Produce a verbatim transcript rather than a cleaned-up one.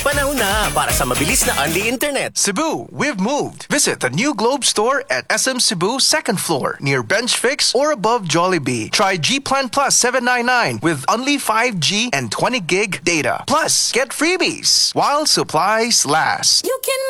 Panahon na para sa mabilis na Unli Internet. Cebu, we've moved. Visit the new Globe store at S M Cebu second floor near Bench Fix or above Jollibee. Try G Plan Plus seven ninety-nine with only five G and twenty gig data. Plus, get freebies while supplies last. You can